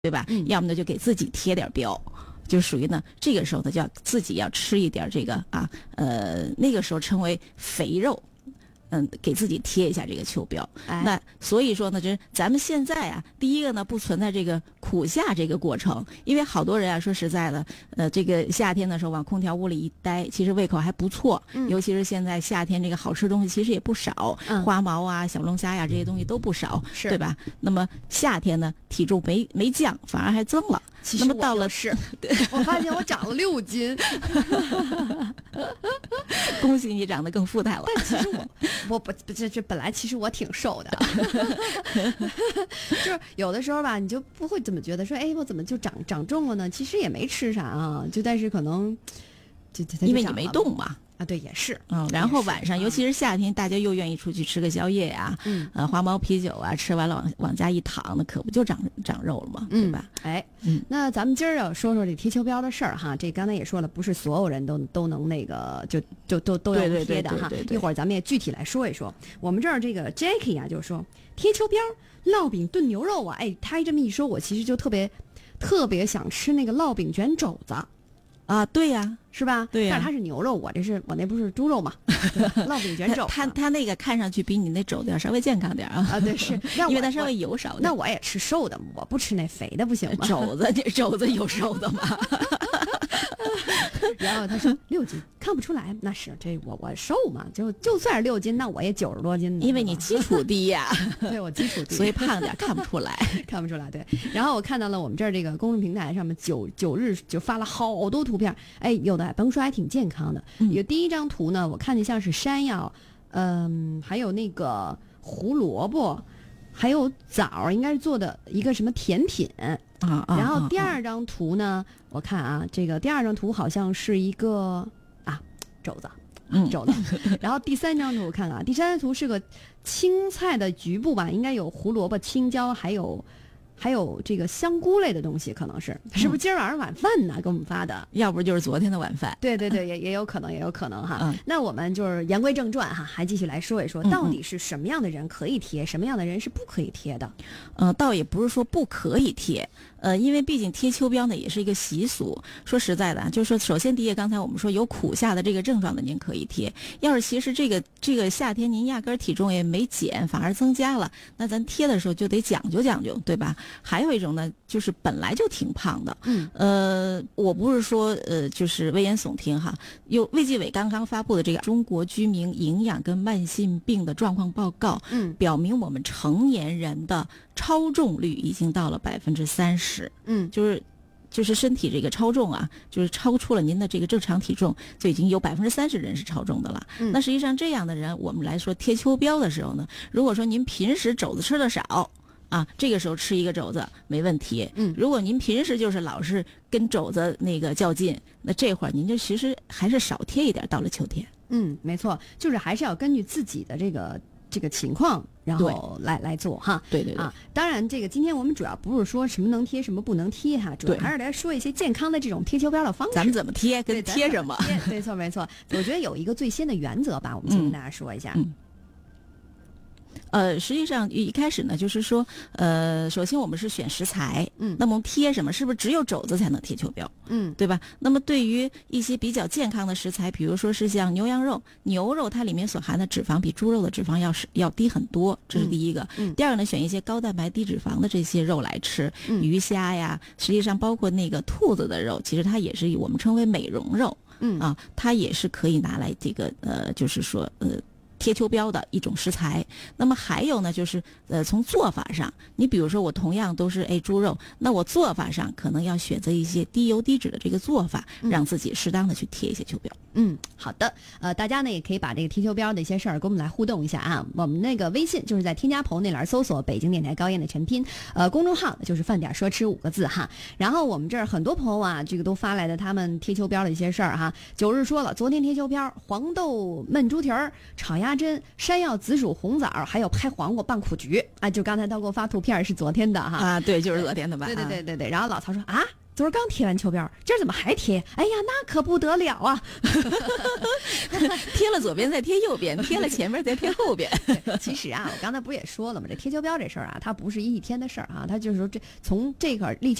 对吧？要么呢就给自己贴点标。就属于呢，这个时候呢，就要自己要吃一点这个那个时候称为肥肉，给自己贴一下这个秋膘。那所以说呢，这咱们现在啊，第一个呢不存在这个苦夏这个过程，因为好多人啊说实在的，这个夏天的时候往空调屋里一待，其实胃口还不错，尤其是现在夏天这个好吃东西其实也不少，花毛啊、小龙虾呀这些东西都不少，对吧？那么夏天呢，体重没降，反而还增了。 其实那么到了我发现我长了6斤， 恭喜你长得更富态了。 但其实我不这本来其实我挺瘦的，就是有的时候吧，你就不会怎么觉得说，哎，我怎么就长重了呢？其实也没吃啥啊，但是可能就因为你没动嘛。 啊，对，也是， 然后晚上，尤其是夏天，大家又愿意出去吃个宵夜呀，花毛啤酒啊，吃完了往家一躺，那可不就长肉了吗？对吧？ 那咱们今儿要说说这贴秋膘的事儿哈。这刚才也说了，不是所有人都能那个都要贴的哈。一会儿咱们也具体来说一说。我们这儿这个 Jackie 啊，就是说贴秋膘，烙饼炖牛肉啊，哎，他这么一说，我其实就特别想吃那个烙饼卷肘子。 啊，对呀， 是吧？ 对呀， 但是它是牛肉，我那不是猪肉嘛？烙饼卷肘， 它那个看上去比你那肘子要稍微健康点啊。 啊，对，是， 因为它稍微油少点。 那我也吃瘦的，我不吃那肥的，不行吗？ 肘子有瘦的吗？ 然后他说6斤看不出来，那是这我瘦嘛，就算是6斤，那我也90多斤呢。 因为你基础低呀， 对，我基础低， 所以胖点看不出来， 看不出来。对，然后我看到了我们这儿这个公众平台上面9日就发了好多图片，哎，有的甭说还挺健康的。有第一张图呢，我看见像是山药，还有那个胡萝卜，还有枣，应该是做的一个什么甜品。然后第二张图呢，我看啊，这个第二张图好像是一个肘子，肘子。然后第三张图我看啊，第三张图是个青菜的局部吧，应该有胡萝卜、青椒，还有这个香菇类的东西，可能是不是今儿晚上晚饭呢？给我们发的， 要不就是昨天的晚饭。 对，也有可能哈。那我们就是言归正传哈，还继续来说一说，到底是什么样的人可以贴，什么样的人是不可以贴的？ 倒也不是说不可以贴，因为毕竟贴秋膘呢也是一个习俗。说实在的，就是说，首先第一，刚才我们说有苦夏的这个症状的您可以贴。要是其实这个夏天您压根儿体重也没减，反而增加了，那咱贴的时候就得讲究讲究，对吧？还有一种呢，就是本来就挺胖的。我不是说就是危言耸听哈，有卫计委刚刚发布的这个中国居民营养跟慢性病的状况报告，表明我们成年人的超重率已经到了30%。就是身体这个超重啊，就是超出了您的这个正常体重，就已经有30%人是超重的了。那实际上这样的人，我们来说贴秋膘的时候呢，如果说您平时肘子吃的少啊，这个时候吃一个肘子没问题。如果您平时就是老是跟肘子那个较劲，那这会儿您就其实还是少贴一点，到了秋天。 没错，就是还是要根据自己的这个情况，然后来做哈。对啊，当然这个今天我们主要不是说什么能贴什么不能贴哈，主要还是来说一些健康的这种贴秋膘的方式。 咱们怎么贴，跟贴什么？ 没错。我觉得有一个最先的原则吧，我们先跟大家说一下。 实际上一开始呢，就是说，首先我们是选食材，那么贴什么？是不是只有肘子才能贴秋膘？对吧？那么对于一些比较健康的食材，比如说是像牛羊肉，牛肉它里面所含的脂肪比猪肉的脂肪要低很多，这是第一个。第二个呢，选一些高蛋白低脂肪的这些肉来吃，鱼虾呀，实际上包括那个兔子的肉，其实它也是我们称为美容肉，它也是可以拿来这个就是说贴秋膘的一种食材。那么还有呢，就是从做法上，你比如说我同样都是猪肉，那我做法上可能要选择一些低油低脂的这个做法，让自己适当的去贴一些秋膘。 好的，大家呢也可以把这个贴秋膘的一些事儿跟我们来互动一下啊。我们那个微信就是在添加朋友那栏搜索北京电台高燕的全拼，公众号就是饭点说吃5个字哈。然后我们这儿很多朋友啊，这个都发来的他们贴秋膘的一些事儿哈。9日说了，昨天贴秋膘，黄豆焖猪蹄儿、炒鸭胗、山药、紫薯、红枣，还有拍黄瓜拌苦菊啊。就刚才他给我发图片是昨天的哈。 对，就是昨天的吧。 对。然后老曹说啊， 昨儿刚贴完秋膘，今儿怎么还贴？哎呀，那可不得了啊！ 贴了左边再贴右边，贴了前面再贴后边。 其实啊，我刚才不是也说了吗？这贴秋膘这事儿啊，它不是一天的事儿啊，它就是说从这个立